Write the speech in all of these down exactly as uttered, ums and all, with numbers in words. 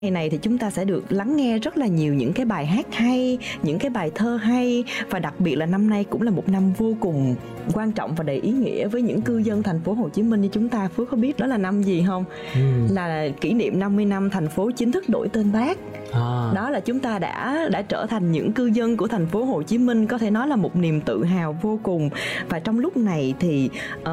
Ngày này thì chúng ta sẽ được lắng nghe rất là nhiều những cái bài hát hay, những cái bài thơ hay, và đặc biệt là năm nay cũng là một năm vô cùng quan trọng và đầy ý nghĩa với những cư dân thành phố Hồ Chí Minh như chúng ta. Phước có biết đó là năm gì không? Ừ. Là kỷ niệm năm mươi năm thành phố chính thức đổi tên Bác. À. Đó là chúng ta đã đã trở thành những cư dân của thành phố Hồ Chí Minh, có thể nói là một niềm tự hào vô cùng. Và trong lúc này thì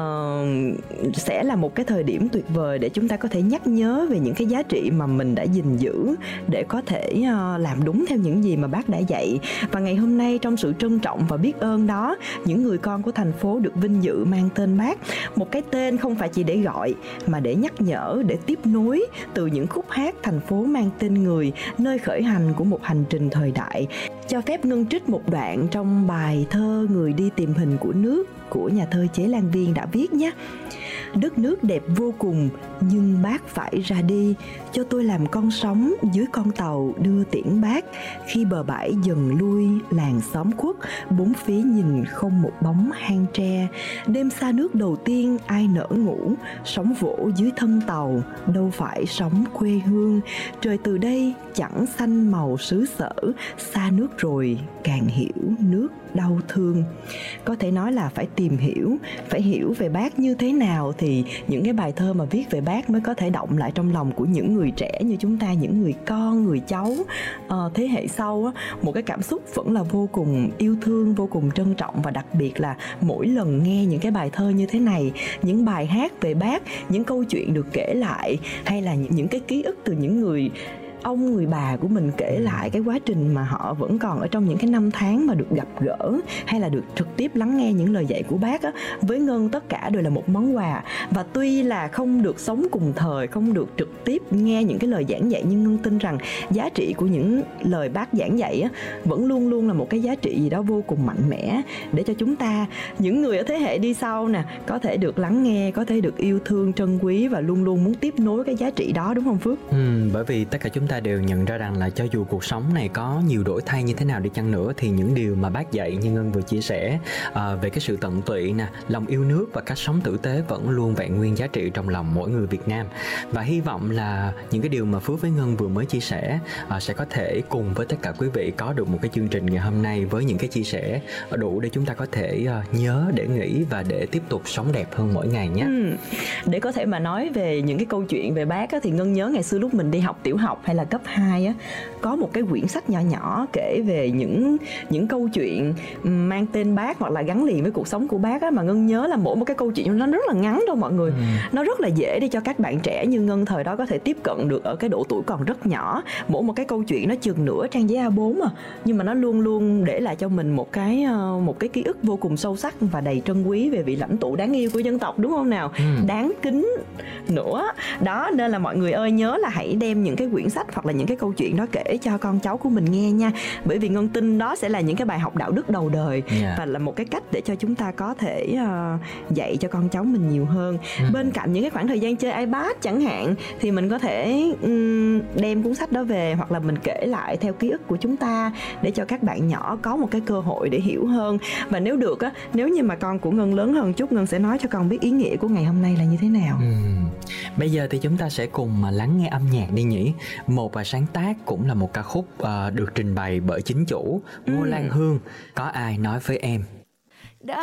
uh, sẽ là một cái thời điểm tuyệt vời để chúng ta có thể nhắc nhớ về những cái giá trị mà mình đã gìn giữ, để có thể uh, làm đúng theo những gì mà Bác đã dạy. Và ngày hôm nay, trong sự trân trọng và biết ơn đó, những người con của thành phố được vinh dự mang tên Bác. Một cái tên không phải chỉ để gọi, mà để nhắc nhở, để tiếp nối từ những khúc hát thành phố mang tên người, nơi khởi hành của một hành trình thời đại. Cho phép Ngân trích một đoạn trong bài thơ Người đi tìm hình của nước của nhà thơ Chế Lan Viên đã viết nhé. Đất nước đẹp vô cùng, nhưng Bác phải ra đi, cho tôi làm con sóng dưới con tàu đưa tiễn Bác. Khi bờ bãi dần lui, làng xóm khuất, bốn phía nhìn không một bóng hang tre. Đêm xa nước đầu tiên ai nỡ ngủ, sóng vỗ dưới thân tàu, đâu phải sóng quê hương. Trời từ đây chẳng xanh màu xứ sở, xa nước rồi càng hiểu nước đau thương. Có thể nói là phải tìm hiểu, phải hiểu về Bác như thế nào thì những cái bài thơ mà viết về Bác mới có thể động lại trong lòng của những người trẻ như chúng ta, những người con, người cháu uh, thế hệ sau á, một cái cảm xúc vẫn là vô cùng yêu thương, vô cùng trân trọng. Và đặc biệt là mỗi lần nghe những cái bài thơ như thế này, những bài hát về Bác, những câu chuyện được kể lại, hay là những, những cái ký ức từ những người ông người bà của mình kể lại cái quá trình mà họ vẫn còn ở trong những cái năm tháng mà được gặp gỡ, hay là được trực tiếp lắng nghe những lời dạy của Bác á, với Ngân tất cả đều là một món quà. Và tuy là không được sống cùng thời, không được trực tiếp nghe những cái lời giảng dạy, nhưng Ngân tin rằng giá trị của những lời Bác giảng dạy á, vẫn luôn luôn là một cái giá trị gì đó vô cùng mạnh mẽ, để cho chúng ta, những người ở thế hệ đi sau nè, có thể được lắng nghe, có thể được yêu thương, trân quý và luôn luôn muốn tiếp nối cái giá trị đó, đúng không Phước? Ừ, bởi vì tất cả chúng ta đều nhận ra rằng là cho dù cuộc sống này có nhiều đổi thay như thế nào đi chăng nữa, thì những điều mà Bác dạy như Ngân vừa chia sẻ uh, về cái sự tận tụy nè, lòng yêu nước và cách sống tử tế vẫn luôn vẹn nguyên giá trị trong lòng mỗi người Việt Nam. Và hy vọng là những cái điều mà Phước với Ngân vừa mới chia sẻ uh, sẽ có thể cùng với tất cả quý vị có được một cái chương trình ngày hôm nay với những cái chia sẻ đủ để chúng ta có thể uh, nhớ, để nghĩ và để tiếp tục sống đẹp hơn mỗi ngày nhé. Ừ. Để có thể mà nói về những cái câu chuyện về Bác á, thì Ngân nhớ ngày xưa lúc mình đi học tiểu học hay là cấp hai á, có một cái quyển sách nhỏ nhỏ kể về những những câu chuyện mang tên Bác hoặc là gắn liền với cuộc sống của Bác á, mà Ngân nhớ là mỗi một cái câu chuyện nó rất là ngắn đâu mọi người. Ừ. Nó rất là dễ để cho các bạn trẻ như Ngân thời đó có thể tiếp cận được ở cái độ tuổi còn rất nhỏ. Mỗi một cái câu chuyện nó chừng nửa trang giấy a bốn à, nhưng mà nó luôn luôn để lại cho mình một cái một cái ký ức vô cùng sâu sắc và đầy trân quý về vị lãnh tụ đáng yêu của dân tộc, đúng không nào? Ừ. Đáng kính nữa. Đó, nên là mọi người ơi, nhớ là hãy đem những cái quyển sách hoặc là những cái câu chuyện đó kể cho con cháu của mình nghe nha. Bởi vì Ngân tin đó sẽ là những cái bài học đạo đức đầu đời. Yeah. Và là một cái cách để cho chúng ta có thể uh, dạy cho con cháu mình nhiều hơn. Ừ. Bên cạnh những cái khoảng thời gian chơi iPad chẳng hạn, thì mình có thể um, đem cuốn sách đó về, hoặc là mình kể lại theo ký ức của chúng ta, để cho các bạn nhỏ có một cái cơ hội để hiểu hơn. Và nếu được á, nếu như mà con của Ngân lớn hơn chút, Ngân sẽ nói cho con biết ý nghĩa của ngày hôm nay là như thế nào. Ừ. Bây giờ thì chúng ta sẽ cùng lắng nghe âm nhạc đi nhỉ. Một bài sáng tác cũng là một ca khúc uh, được trình bày bởi chính chủ Ngô ừ. Lan Hương, Có Ai Nói Với Em.